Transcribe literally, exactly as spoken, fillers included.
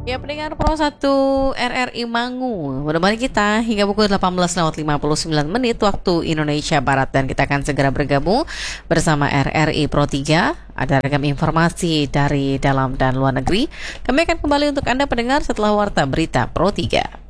Ya, pendengar Pro satu R R I Mangu, menemani kita hingga pukul delapan belas lewat lima puluh sembilan menit waktu Indonesia Barat, dan kita akan segera bergabung bersama R R I Pro tiga. Ada ragam informasi dari dalam dan luar negeri. Kami akan kembali untuk Anda pendengar setelah warta berita Pro tiga.